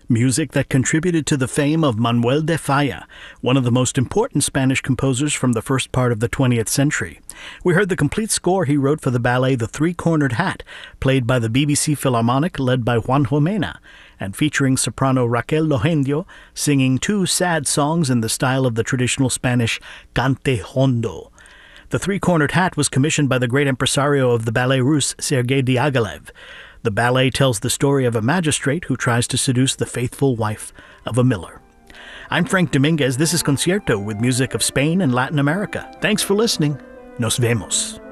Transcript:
music that contributed to the fame of Manuel de Falla, one of the most important Spanish composers from the first part of the 20th century. We heard the complete score he wrote for the ballet The Three-Cornered Hat, played by the BBC Philharmonic led by Juanjo Mena, and featuring soprano Raquel Lojendio singing two sad songs in the style of the traditional Spanish cante hondo. The Three-Cornered Hat was commissioned by the great impresario of the Ballet Russe, Sergei Diaghilev. The ballet tells the story of a magistrate who tries to seduce the faithful wife of a miller. I'm Frank Dominguez. This is Concierto with music of Spain and Latin America. Thanks for listening. Nos vemos.